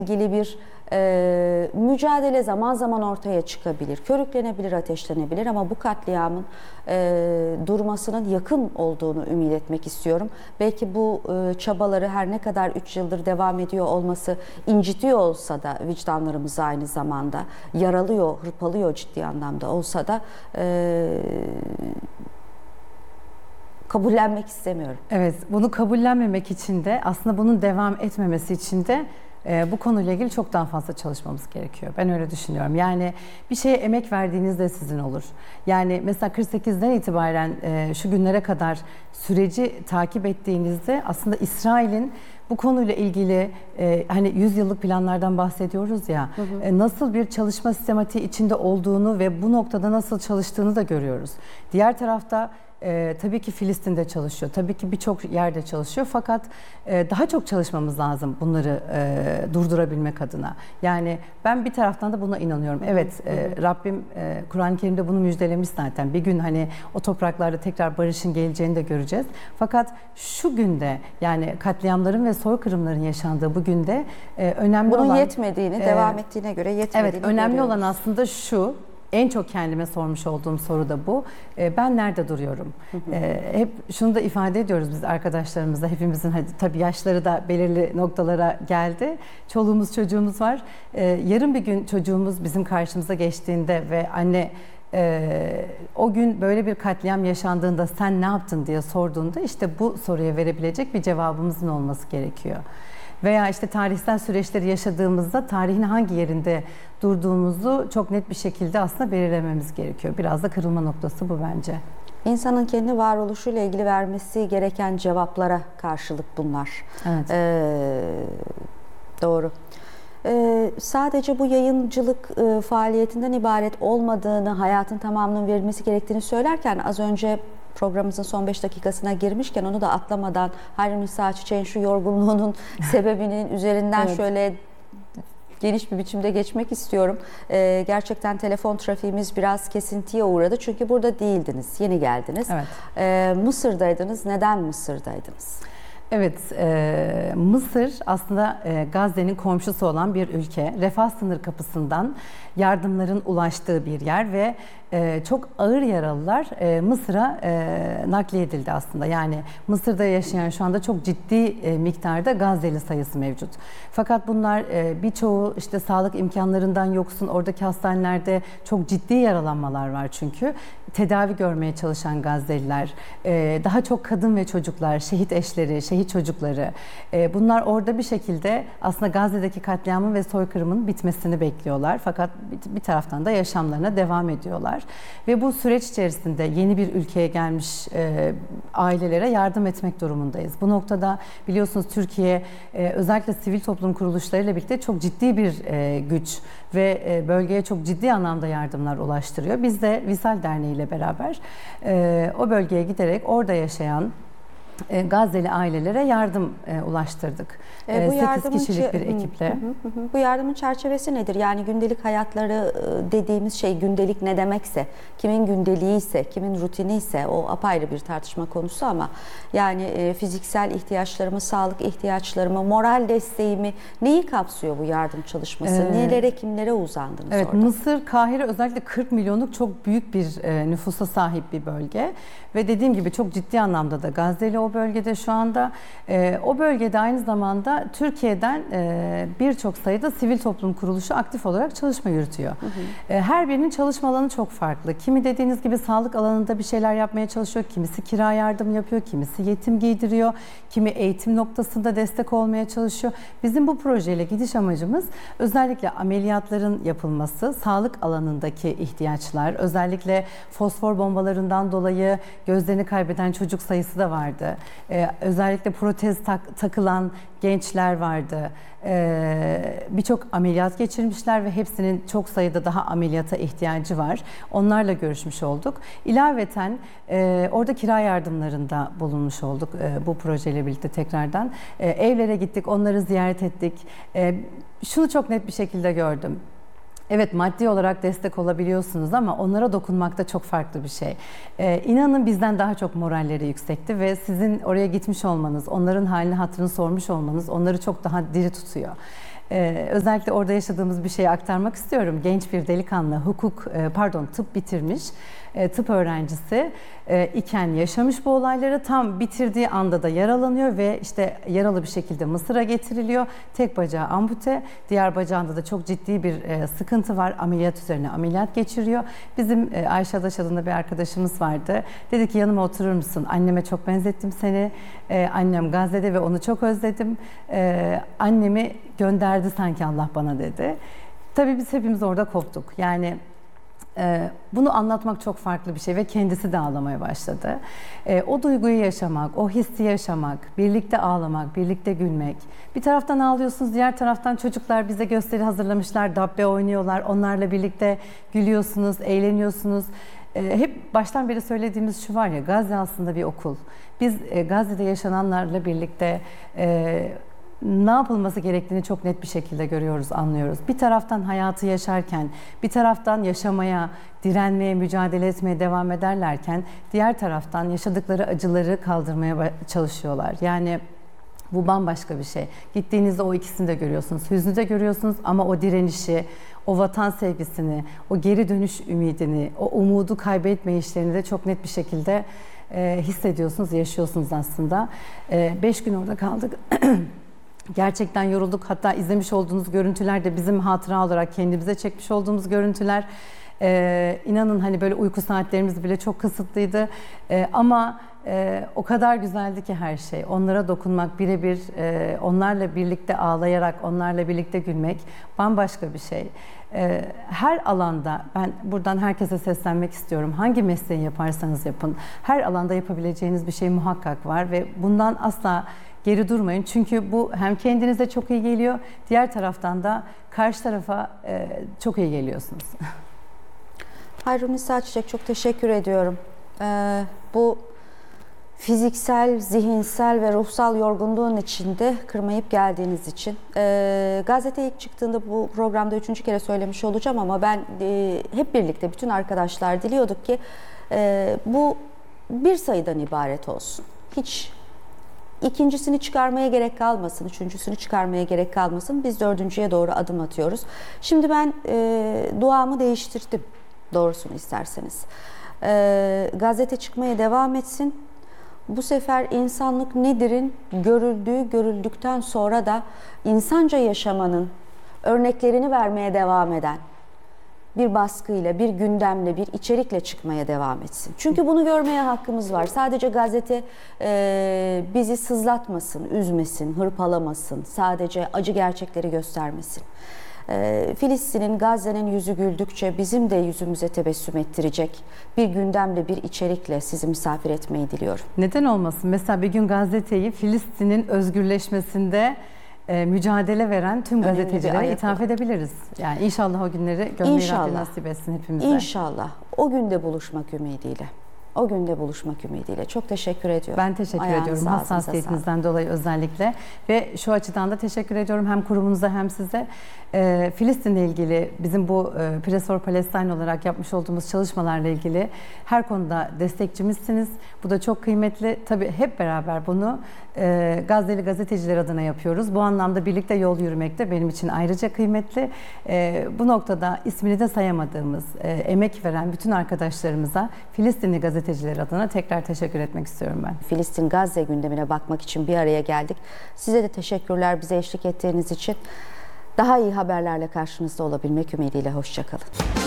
ilgili bir mücadele zaman zaman ortaya çıkabilir, körüklenebilir, ateşlenebilir ama bu katliamın durmasının yakın olduğunu ümit etmek istiyorum. Belki bu çabaları her ne kadar 3 yıldır devam ediyor olması incitiyor olsa da vicdanlarımızı aynı zamanda yaralıyor, hırpalıyor ciddi anlamda olsa da kabullenmek istemiyorum. Evet, bunu kabullenmemek için de aslında bunun devam etmemesi için de bu konuyla ilgili çok daha fazla çalışmamız gerekiyor. Ben öyle düşünüyorum. Yani bir şeye emek verdiğinizde sizin olur. Yani mesela 48'den itibaren şu günlere kadar süreci takip ettiğinizde aslında İsrail'in bu konuyla ilgili hani 100 yıllık planlardan bahsediyoruz ya, nasıl bir çalışma sistematiği içinde olduğunu ve bu noktada nasıl çalıştığını da görüyoruz. Diğer tarafta tabii ki Filistin'de çalışıyor, tabii ki birçok yerde çalışıyor fakat daha çok çalışmamız lazım bunları durdurabilmek adına. Yani ben bir taraftan da buna inanıyorum. Evet, Rabbim Kur'an-ı Kerim'de bunu müjdelemiş zaten. Bir gün hani o topraklarda tekrar barışın geleceğini de göreceğiz. Fakat şu günde yani katliamların ve soykırımların yaşandığı bu günde önemli bunun olan... yetmediğini, devam ettiğine göre yetmediğini Evet, önemli görüyoruz. olan aslında şu. En çok kendime sormuş olduğum soru da bu. Ben nerede duruyorum? Hep şunu da ifade ediyoruz biz arkadaşlarımızla. Hepimizin tabii yaşları da belirli noktalara geldi. Çoluğumuz çocuğumuz var. Yarın bir gün çocuğumuz bizim karşımıza geçtiğinde ve anne o gün böyle bir katliam yaşandığında sen ne yaptın diye sorduğunda işte bu soruya verebilecek bir cevabımızın olması gerekiyor. Veya işte tarihsel süreçleri yaşadığımızda tarihin hangi yerinde durduğumuzu çok net bir şekilde aslında belirlememiz gerekiyor. Biraz da kırılma noktası bu bence. İnsanın kendi varoluşuyla ilgili vermesi gereken cevaplara karşılık bunlar. Evet. Doğru. Sadece bu yayıncılık faaliyetinden ibaret olmadığını, hayatın tamamının verilmesi gerektiğini söylerken az önce programımızın son 5 dakikasına girmişken onu da atlamadan Hayrunisa Çiçek'in şu yorgunluğunun sebebinin üzerinden Evet. şöyle geniş bir biçimde geçmek istiyorum. Gerçekten telefon trafiğimiz biraz kesintiye uğradı çünkü burada değildiniz, yeni geldiniz. Evet. Mısır'daydınız. Neden Mısır'daydınız? Evet, Mısır aslında Gazze'nin komşusu olan bir ülke. Refah sınır kapısından yardımların ulaştığı bir yer ve çok ağır yaralılar Mısır'a nakliye edildi aslında. Yani Mısır'da yaşayan şu anda çok ciddi miktarda Gazze'li sayısı mevcut. Fakat bunlar birçoğu işte sağlık imkanlarından yoksun, oradaki hastanelerde çok ciddi yaralanmalar var çünkü. Tedavi görmeye çalışan Gazze'liler, daha çok kadın ve çocuklar, şehit eşleri, şehit çocukları. Bunlar orada bir şekilde aslında Gazze'deki katliamın ve soykırımın bitmesini bekliyorlar. Fakat bir taraftan da yaşamlarına devam ediyorlar. Ve bu süreç içerisinde yeni bir ülkeye gelmiş ailelere yardım etmek durumundayız. Bu noktada biliyorsunuz Türkiye özellikle sivil toplum kuruluşlarıyla birlikte çok ciddi bir güç ve bölgeye çok ciddi anlamda yardımlar ulaştırıyor. Biz de Visal Derneği ile beraber o bölgeye giderek orada yaşayan Gazze'li ailelere yardım ulaştırdık. 8 kişilik bir ekiple. Bu yardımın çerçevesi nedir? Yani gündelik hayatları dediğimiz şey gündelik ne demekse, kimin gündeliği ise, kimin rutini ise o apayrı bir tartışma konusu ama yani fiziksel ihtiyaçlarımı, sağlık ihtiyaçlarımı, moral desteğimi neyi kapsıyor bu yardım çalışması? Nelere, kimlere uzandınız evet, orada? Mısır, Kahire özellikle 40 milyonluk çok büyük bir nüfusa sahip bir bölge ve dediğim gibi çok ciddi anlamda da Gazze'li o bölgede şu anda. O bölgede aynı zamanda Türkiye'den birçok sayıda sivil toplum kuruluşu aktif olarak çalışma yürütüyor. Her birinin çalışma alanı çok farklı. Kimi dediğiniz gibi sağlık alanında bir şeyler yapmaya çalışıyor, kimisi kira yardım yapıyor, kimisi yetim giydiriyor, kimi eğitim noktasında destek olmaya çalışıyor. Bizim bu projeyle gidiş amacımız özellikle ameliyatların yapılması, sağlık alanındaki ihtiyaçlar, özellikle fosfor bombalarından dolayı gözlerini kaybeden çocuk sayısı da vardı. Özellikle protez takılan gençler vardı. Birçok ameliyat geçirmişler ve hepsinin çok sayıda daha ameliyata ihtiyacı var. Onlarla görüşmüş olduk. İlaveten orada kira yardımlarında bulunmuş olduk bu projeyle birlikte tekrardan. Evlere gittik, onları ziyaret ettik. Şunu çok net bir şekilde gördüm. Evet, maddi olarak destek olabiliyorsunuz ama onlara dokunmak da çok farklı bir şey. İnanın bizden daha çok moralleri yüksekti ve sizin oraya gitmiş olmanız, onların halini hatırını sormuş olmanız onları çok daha diri tutuyor. Özellikle orada yaşadığımız bir şeyi aktarmak istiyorum. Genç bir delikanlı tıp bitirmiş, tıp öğrencisi iken yaşamış bu olayları. Tam bitirdiği anda da yaralanıyor ve işte yaralı bir şekilde Mısır'a getiriliyor. Tek bacağı ampute, diğer bacağında da çok ciddi bir sıkıntı var. Ameliyat üzerine ameliyat geçiriyor. Bizim Ayşe Adaş adında bir arkadaşımız vardı. Dedi ki yanıma oturur musun? Anneme çok benzettim seni. Annem Gazze'de ve onu çok özledim. Annemi gönderdi sanki Allah bana dedi. Tabii biz hepimiz orada koptuk. Yani bunu anlatmak çok farklı bir şey ve kendisi de ağlamaya başladı. O duyguyu yaşamak, o hissi yaşamak, birlikte ağlamak, birlikte gülmek. Bir taraftan ağlıyorsunuz, diğer taraftan çocuklar bize gösteri hazırlamışlar, dabbe oynuyorlar. Onlarla birlikte gülüyorsunuz, eğleniyorsunuz. Hep baştan beri söylediğimiz şu var ya, Gazze aslında bir okul. Biz Gazze'de yaşananlarla birlikte ne yapılması gerektiğini çok net bir şekilde görüyoruz, anlıyoruz. Bir taraftan hayatı yaşarken, bir taraftan yaşamaya, direnmeye, mücadele etmeye devam ederlerken, diğer taraftan yaşadıkları acıları kaldırmaya çalışıyorlar. Yani bu bambaşka bir şey. Gittiğinizde o ikisini de görüyorsunuz. Hüznü de görüyorsunuz ama o direnişi, o vatan sevgisini, o geri dönüş ümidini, o umudu kaybetmeyişlerini de çok net bir şekilde hissediyorsunuz, yaşıyorsunuz aslında. 5 gün orada kaldık. Gerçekten yorulduk. Hatta izlemiş olduğunuz görüntüler de bizim hatıra olarak kendimize çekmiş olduğumuz görüntüler. İnanın hani böyle uyku saatlerimiz bile çok kısıtlıydı. Ama o kadar güzeldi ki her şey. Onlara dokunmak, birebir onlarla birlikte ağlayarak, onlarla birlikte gülmek bambaşka bir şey. Her alanda, ben buradan herkese seslenmek istiyorum. Hangi mesleği yaparsanız yapın, her alanda yapabileceğiniz bir şey muhakkak var ve bundan asla geri durmayın. Çünkü bu hem kendinize çok iyi geliyor, diğer taraftan da karşı tarafa çok iyi geliyorsunuz. Hayrunisa Çiçek, çok teşekkür ediyorum. Bu fiziksel, zihinsel ve ruhsal yorgunluğun içinde kırmayıp geldiğiniz için. Gazete ilk çıktığında bu programda 3. kere söylemiş olacağım ama ben hep birlikte bütün arkadaşlar diliyorduk ki bu bir sayıdan ibaret olsun. Hiç ikincisini çıkarmaya gerek kalmasın, üçüncüsünü çıkarmaya gerek kalmasın. Biz 4.'ye doğru adım atıyoruz. Şimdi ben duamı değiştirdim, doğrusunu isterseniz. Gazete çıkmaya devam etsin. Bu sefer insanlık nedir'in görüldükten sonra da insanca yaşamanın örneklerini vermeye devam eden bir baskıyla, bir gündemle, bir içerikle çıkmaya devam etsin. Çünkü bunu görmeye hakkımız var. Sadece gazete bizi sızlatmasın, üzmesin, hırpalamasın, sadece acı gerçekleri göstermesin. Filistin'in, Gazze'nin yüzü güldükçe bizim de yüzümüze tebessüm ettirecek bir gündemle, bir içerikle sizi misafir etmeyi diliyorum. Neden olmasın? Mesela bir gün gazeteyi Filistin'in özgürleşmesinde mücadele veren tüm gazetecilere ithaf edebiliriz. Yani inşallah o günleri görmeyi Rabbim nasip etsin hepimize. İnşallah. O günde buluşmak ümidiyle. O günde buluşmak ümidiyle. Çok teşekkür ediyorum. Ben teşekkür ediyorum hassasiyetinizden dolayı özellikle. Ve şu açıdan da teşekkür ediyorum hem kurumunuza hem size. Filistin'le ilgili bizim bu Press for Palestine olarak yapmış olduğumuz çalışmalarla ilgili her konuda destekçimizsiniz. Bu da çok kıymetli. Tabii hep beraber bunu Gazze'li gazeteciler adına yapıyoruz. Bu anlamda birlikte yol yürümek de benim için ayrıca kıymetli. Bu noktada ismini de sayamadığımız, emek veren bütün arkadaşlarımıza Filistinli gazeteciler adına tekrar teşekkür etmek istiyorum ben. Filistin-Gazze gündemine bakmak için bir araya geldik. Size de teşekkürler bize eşlik ettiğiniz için. Daha iyi haberlerle karşınızda olabilmek ümidiyle. Hoşça kalın.